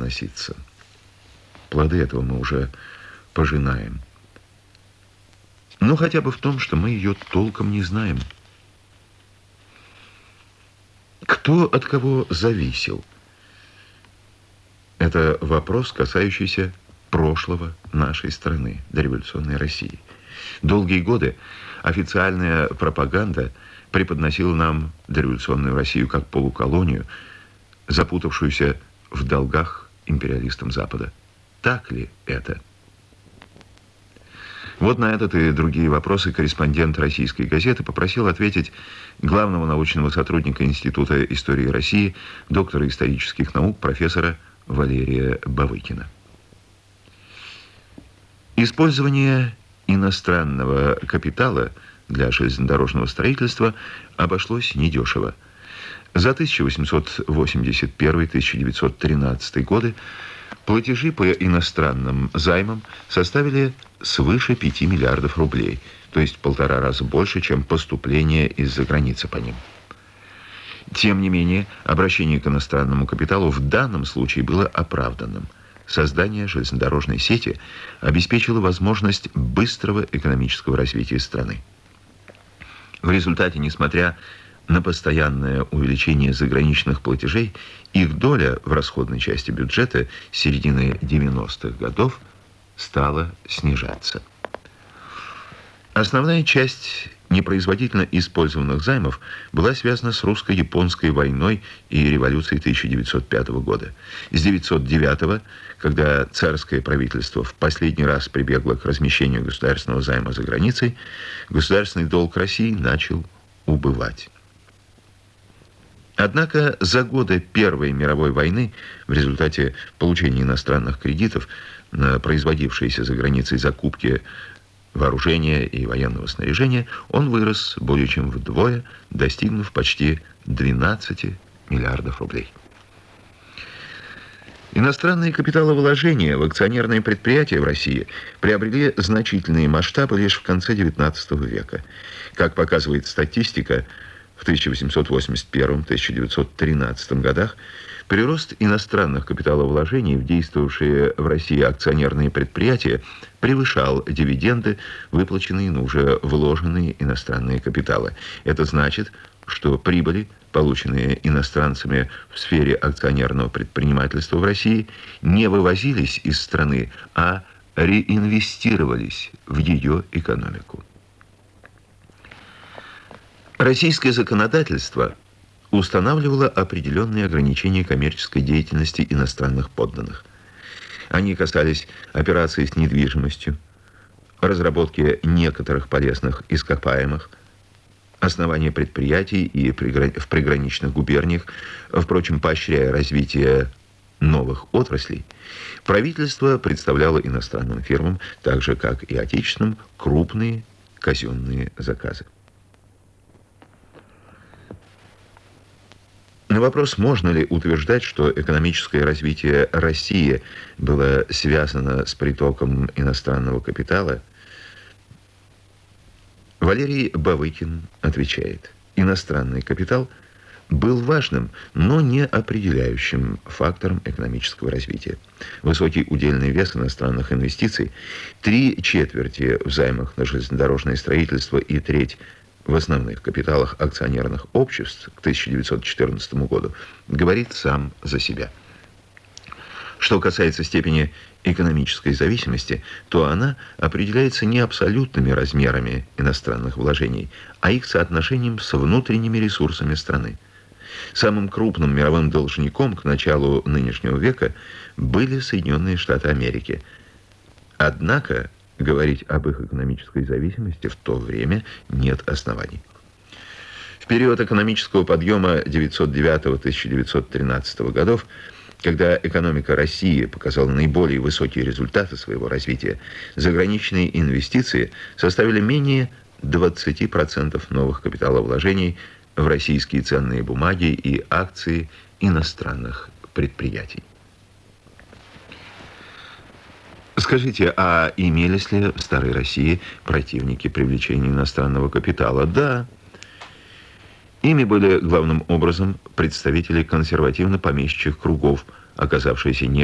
преподноситься. Плоды этого мы уже пожинаем. Но хотя бы в том, что мы ее толком не знаем. Кто от кого зависел? Это вопрос, касающийся прошлого нашей страны, дореволюционной России. Долгие годы официальная пропаганда преподносила нам дореволюционную Россию как полуколонию, запутавшуюся в долгах империалистам Запада. Так ли это? Вот на этот и другие вопросы корреспондент «Российской газеты» попросил ответить главного научного сотрудника Института истории России, доктора исторических наук, профессора Валерия Бавыкина. Использование иностранного капитала для железнодорожного строительства обошлось недешево. За 1881-1913 годы платежи по иностранным займам составили свыше 5 миллиардов рублей, то есть в 1,5 раза больше, чем поступления из-за границы по ним. Тем не менее, обращение к иностранному капиталу в данном случае было оправданным. Создание железнодорожной сети обеспечило возможность быстрого экономического развития страны. В результате, несмотря на постоянное увеличение заграничных платежей, их доля в расходной части бюджета с середины 90-х годов стала снижаться. Основная часть непроизводительно использованных займов была связана с русско-японской войной и революцией 1905 года. С 1909, когда царское правительство в последний раз прибегло к размещению государственного займа за границей, государственный долг России начал убывать. Однако за годы Первой мировой войны в результате получения иностранных кредитов на производившиеся за границей закупки вооружения и военного снаряжения он вырос более чем вдвое, достигнув почти 12 миллиардов рублей. Иностранные капиталовложения в акционерные предприятия в России приобрели значительные масштабы лишь в конце XIX века. Как показывает статистика, в 1881-1913 годах прирост иностранных капиталовложений в действовавшие в России акционерные предприятия превышал дивиденды, выплаченные на уже вложенные иностранные капиталы. Это значит, что прибыли, полученные иностранцами в сфере акционерного предпринимательства в России, не вывозились из страны, а реинвестировались в ее экономику. Российское законодательство устанавливало определенные ограничения коммерческой деятельности иностранных подданных. Они касались операций с недвижимостью, разработки некоторых полезных ископаемых, основания предприятий и в приграничных губерниях, впрочем, поощряя развитие новых отраслей. Правительство представляло иностранным фирмам, так же как и отечественным, крупные казенные заказы. На вопрос, можно ли утверждать, что экономическое развитие России было связано с притоком иностранного капитала, Валерий Бавыкин отвечает: иностранный капитал был важным, но не определяющим фактором экономического развития. Высокий удельный вес иностранных инвестиций, 3/4 в займах на железнодорожное строительство и треть в основных капиталах акционерных обществ к 1914 году говорит сам за себя. Что касается степени экономической зависимости, то она определяется не абсолютными размерами иностранных вложений, а их соотношением с внутренними ресурсами страны. Самым крупным мировым должником к началу нынешнего века были Соединенные Штаты Америки. Однако говорить об их экономической зависимости в то время нет оснований. В период экономического подъема 1909-1913 годов, когда экономика России показала наиболее высокие результаты своего развития, заграничные инвестиции составили менее 20% новых капиталовложений в российские ценные бумаги и акции иностранных предприятий. Скажите, а имелись ли в Старой России противники привлечения иностранного капитала? Да. Ими были главным образом представители консервативно-помещичьих кругов, оказавшиеся не